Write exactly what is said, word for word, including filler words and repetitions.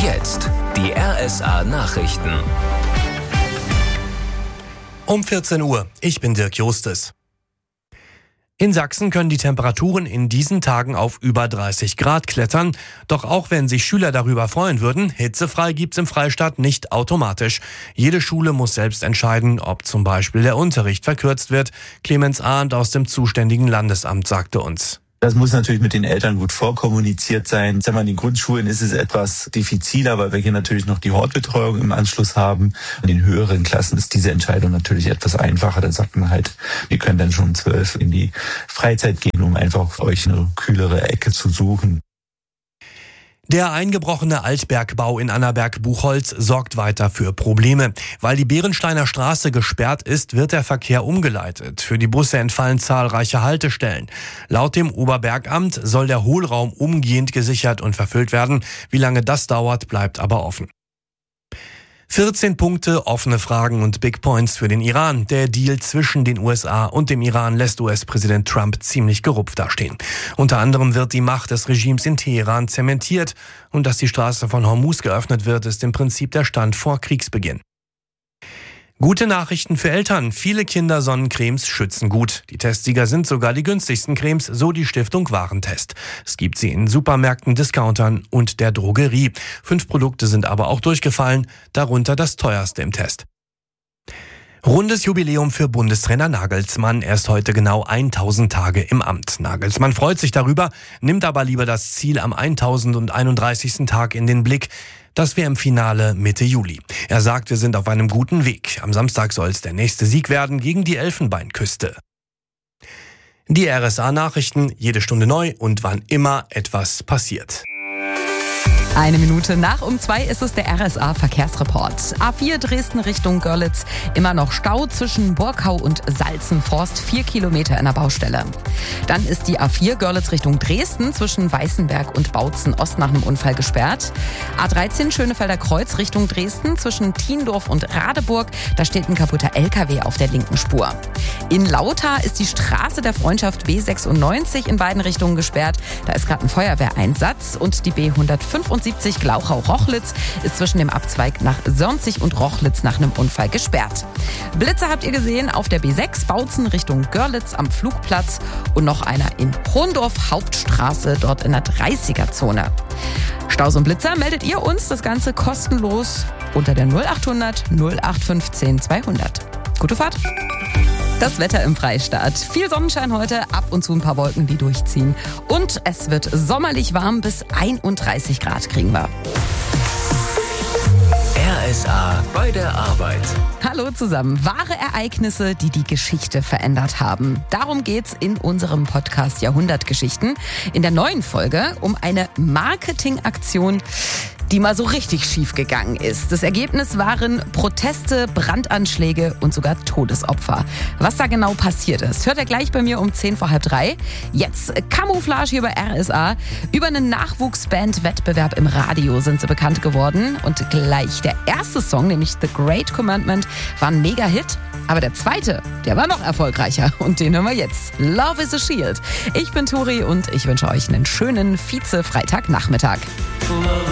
jetzt die R S A-Nachrichten. Um vierzehn Uhr, ich bin Dirk Justes. In Sachsen können die Temperaturen in diesen Tagen auf über dreißig Grad klettern. Doch auch wenn sich Schüler darüber freuen würden, hitzefrei gibt's im Freistaat nicht automatisch. Jede Schule muss selbst entscheiden, ob zum Beispiel der Unterricht verkürzt wird. Clemens Arndt aus dem zuständigen Landesamt sagte uns. Das muss natürlich mit den Eltern gut vorkommuniziert sein. Sagen wir, in den Grundschulen ist es etwas diffiziler, weil wir hier natürlich noch die Hortbetreuung im Anschluss haben. In den höheren Klassen ist diese Entscheidung natürlich etwas einfacher. Da sagt man halt, wir können dann schon um zwölf in die Freizeit gehen, um einfach für euch eine kühlere Ecke zu suchen. Der eingebrochene Altbergbau in Annaberg-Buchholz sorgt weiter für Probleme. Weil die Bärensteiner Straße gesperrt ist, wird der Verkehr umgeleitet. Für die Busse entfallen zahlreiche Haltestellen. Laut dem Oberbergamt soll der Hohlraum umgehend gesichert und verfüllt werden. Wie lange das dauert, bleibt aber offen. vierzehn Punkte, offene Fragen und Big Points für den Iran. Der Deal zwischen den U S A und dem Iran lässt U S-Präsident Trump ziemlich gerupft dastehen. Unter anderem wird die Macht des Regimes in Teheran zementiert. Und dass die Straße von Hormuz geöffnet wird, ist im Prinzip der Stand vor Kriegsbeginn. Gute Nachrichten für Eltern. Viele Kindersonnencremes schützen gut. Die Testsieger sind sogar die günstigsten Cremes, so die Stiftung Warentest. Es gibt sie in Supermärkten, Discountern und der Drogerie. Fünf Produkte sind aber auch durchgefallen, darunter das teuerste im Test. Rundes Jubiläum für Bundestrainer Nagelsmann. Er ist heute genau tausend Tage im Amt. Nagelsmann freut sich darüber, nimmt aber lieber das Ziel am tausendeinunddreißigsten Tag in den Blick. Das wäre im Finale Mitte Juli. Er sagt, wir sind auf einem guten Weg. Am Samstag soll es der nächste Sieg werden gegen die Elfenbeinküste. Die R S A-Nachrichten, jede Stunde neu und wann immer etwas passiert. Eine Minute nach um zwei ist es der R S A-Verkehrsreport. A vier Dresden Richtung Görlitz. Immer noch Stau zwischen Borkau und Salzenforst. Vier Kilometer in der Baustelle. Dann ist die A vier Görlitz Richtung Dresden zwischen Weißenberg und Bautzen Ost nach einem Unfall gesperrt. A dreizehn Schönefelder Kreuz Richtung Dresden zwischen Thiendorf und Radeburg. Da steht ein kaputter L K W auf der linken Spur. In Lauter ist die Straße der Freundschaft B sechsundneunzig in beiden Richtungen gesperrt. Da ist gerade ein Feuerwehreinsatz. Und die B hundertfünfundsiebzig Glauchau-Rochlitz ist zwischen dem Abzweig nach Sörnzig und Rochlitz nach einem Unfall gesperrt. Blitze habt ihr gesehen auf der B sechs Bautzen Richtung Görlitz am Flugplatz und noch einer in Hohndorf Hauptstraße, dort in der dreißiger-Zone. Staus und Blitzer meldet ihr uns das Ganze kostenlos unter der null achthundert null acht fünfzehn zweihundert. Gute Fahrt! Das Wetter im Freistaat. Viel Sonnenschein heute, ab und zu ein paar Wolken, die durchziehen. Und es wird sommerlich warm, bis einunddreißig Grad kriegen wir. R S A bei der Arbeit. Hallo zusammen. Wahre Ereignisse, die die Geschichte verändert haben. Darum geht's in unserem Podcast Jahrhundertgeschichten. In der neuen Folge um eine Marketingaktion, die mal so richtig schief gegangen ist. Das Ergebnis waren Proteste, Brandanschläge und sogar Todesopfer. Was da genau passiert ist, hört ihr gleich bei mir um zehn vor halb drei. Jetzt Camouflage hier bei R S A. Über einen Nachwuchsband-Wettbewerb im Radio sind sie bekannt geworden. Und gleich der erste Song, nämlich The Great Commandment, war ein Mega-Hit. Aber der zweite, der war noch erfolgreicher. Und den hören wir jetzt. Love is a Shield. Ich bin Turi und ich wünsche euch einen schönen Vize-Freitagnachmittag.